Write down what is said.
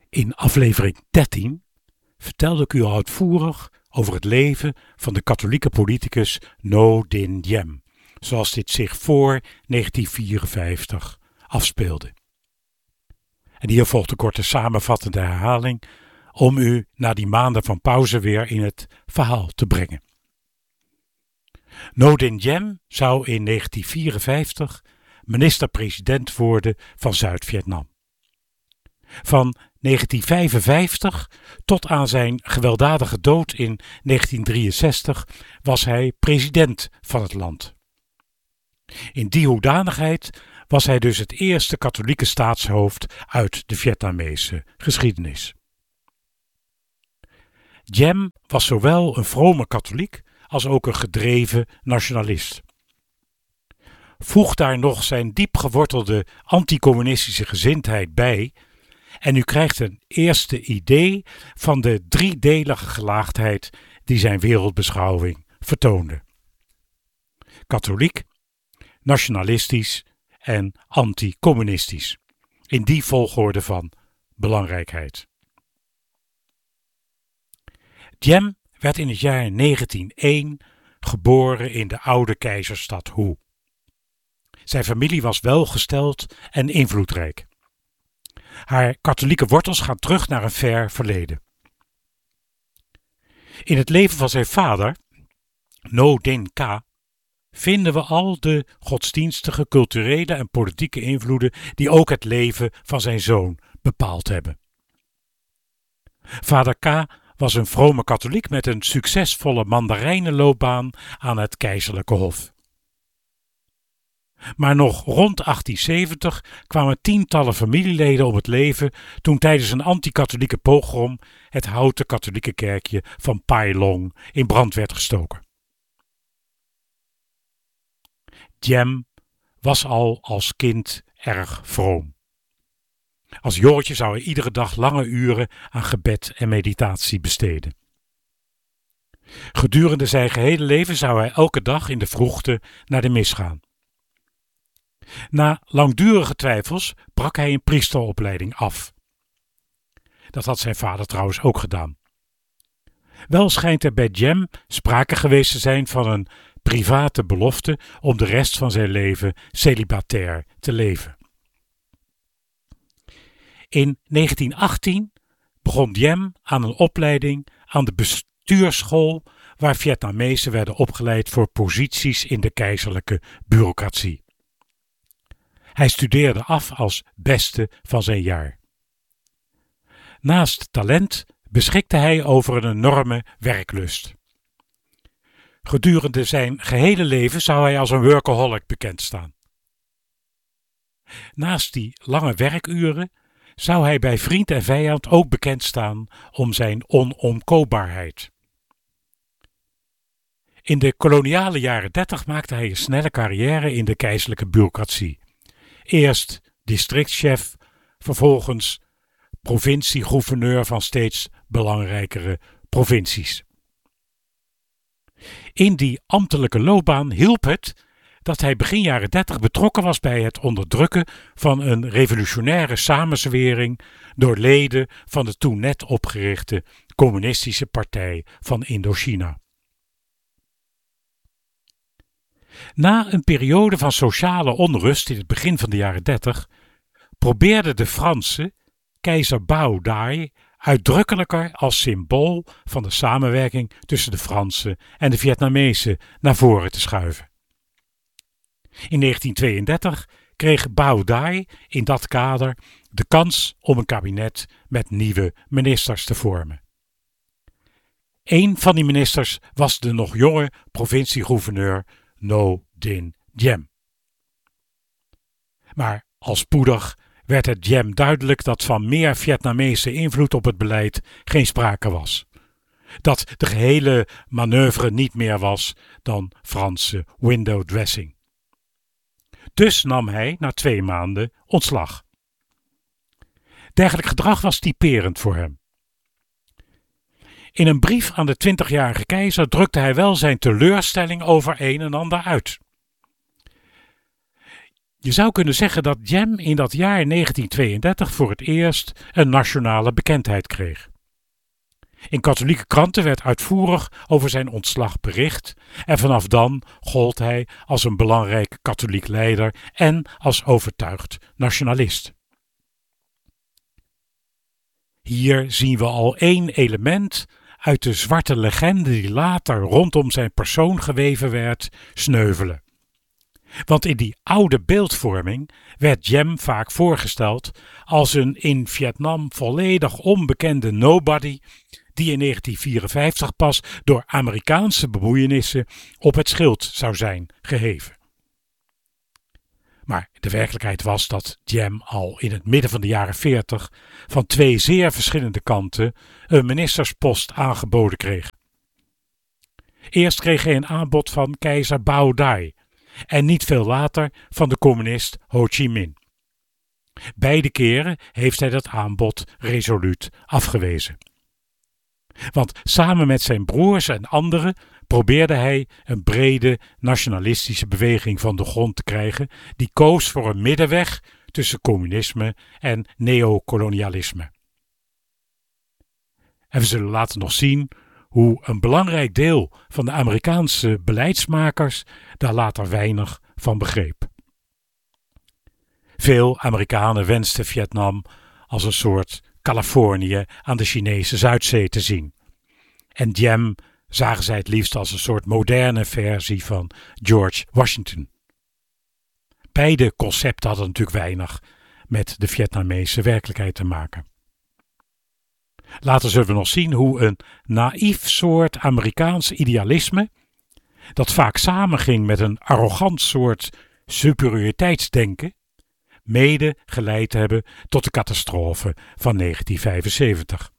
In aflevering 13 vertelde ik u al uitvoerig over het leven van de katholieke politicus Ngo Dinh Diem, zoals dit zich voor 1954 afspeelde. En hier volgt een korte samenvattende herhaling om u na die maanden van pauze weer in het verhaal te brengen. Ngo Dinh Diem zou in 1954 minister-president worden van Zuid-Vietnam. Van 1955 tot aan zijn gewelddadige dood in 1963 was hij president van het land. In die hoedanigheid was hij dus het eerste katholieke staatshoofd uit de Vietnamese geschiedenis. Diem was zowel een vrome katholiek als ook een gedreven nationalist. Voeg daar nog zijn diep gewortelde anticommunistische gezindheid bij en u krijgt een eerste idee van de driedelige gelaagdheid die zijn wereldbeschouwing vertoonde. Katholiek, nationalistisch en anticommunistisch. In die volgorde van belangrijkheid. Diem werd in het jaar 1901 geboren in de oude keizerstad Hue. Zijn familie was welgesteld en invloedrijk. Haar katholieke wortels gaan terug naar een ver verleden. In het leven van zijn vader, Ngo Dinh Ca, vinden we al de godsdienstige, culturele en politieke invloeden die ook het leven van zijn zoon bepaald hebben. Vader Ca was een vrome katholiek met een succesvolle mandarijnenloopbaan aan het keizerlijke hof. Maar nog rond 1870 kwamen tientallen familieleden om het leven toen tijdens een anti-katholieke pogrom het houten katholieke kerkje van Pai Long in brand werd gestoken. Diem was al als kind erg vroom. Als jongetje zou hij iedere dag lange uren aan gebed en meditatie besteden. Gedurende zijn gehele leven zou hij elke dag in de vroegte naar de mis gaan. Na langdurige twijfels brak hij een priesteropleiding af. Dat had zijn vader trouwens ook gedaan. Wel schijnt er bij Diem sprake geweest te zijn van een private belofte om de rest van zijn leven celibatair te leven. In 1918 begon Diem aan een opleiding aan de bestuursschool waar Vietnamezen werden opgeleid voor posities in de keizerlijke bureaucratie. Hij studeerde af als beste van zijn jaar. Naast talent beschikte hij over een enorme werklust. Gedurende zijn gehele leven zou hij als een workaholic bekend staan. Naast die lange werkuren zou hij bij vriend en vijand ook bekend staan om zijn onomkoopbaarheid. In de koloniale jaren 30 maakte hij een snelle carrière in de keizerlijke bureaucratie. Eerst districtschef, vervolgens provincie-gouverneur van steeds belangrijkere provincies. In die ambtelijke loopbaan hielp het dat hij begin jaren 30 betrokken was bij het onderdrukken van een revolutionaire samenzwering door leden van de toen net opgerichte Communistische Partij van Indochina. Na een periode van sociale onrust in het begin van de jaren 30 probeerde de Franse keizer Bao Dai uitdrukkelijker als symbool van de samenwerking tussen de Fransen en de Vietnamezen naar voren te schuiven. In 1932 kreeg Bao Dai in dat kader de kans om een kabinet met nieuwe ministers te vormen. Een van die ministers was de nog jonge provincie-gouverneur Ngo Dinh Diem. Maar al spoedig werd het Diem duidelijk dat van meer Vietnamese invloed op het beleid geen sprake was. Dat de gehele manoeuvre niet meer was dan Franse window dressing. Dus nam hij na 2 maanden ontslag. Dergelijk gedrag was typerend voor hem. In een brief aan de 20-jarige keizer drukte hij wel zijn teleurstelling over een en ander uit. Je zou kunnen zeggen dat Diem in dat jaar 1932 voor het eerst een nationale bekendheid kreeg. In katholieke kranten werd uitvoerig over zijn ontslag bericht en vanaf dan gold hij als een belangrijke katholiek leider en als overtuigd nationalist. Hier zien we al één element uit de zwarte legende die later rondom zijn persoon geweven werd, sneuvelen. Want in die oude beeldvorming werd Diem vaak voorgesteld als een in Vietnam volledig onbekende nobody die in 1954 pas door Amerikaanse bemoeienissen op het schild zou zijn geheven. Maar de werkelijkheid was dat Diem al in het midden van de jaren 40 van twee zeer verschillende kanten een ministerspost aangeboden kreeg. Eerst kreeg hij een aanbod van keizer Bao Dai en niet veel later van de communist Ho Chi Minh. Beide keren heeft hij dat aanbod resoluut afgewezen. Want samen met zijn broers en anderen probeerde hij een brede nationalistische beweging van de grond te krijgen die koos voor een middenweg tussen communisme en neocolonialisme. En we zullen later nog zien hoe een belangrijk deel van de Amerikaanse beleidsmakers daar later weinig van begreep. Veel Amerikanen wensten Vietnam als een soort Californië aan de Chinese Zuidzee te zien. En Diem zagen zij het liefst als een soort moderne versie van George Washington. Beide concepten hadden natuurlijk weinig met de Vietnamese werkelijkheid te maken. Later zullen we nog zien hoe een naïef soort Amerikaans idealisme, dat vaak samenging met een arrogant soort superioriteitsdenken, mede geleid hebben tot de catastrofe van 1975.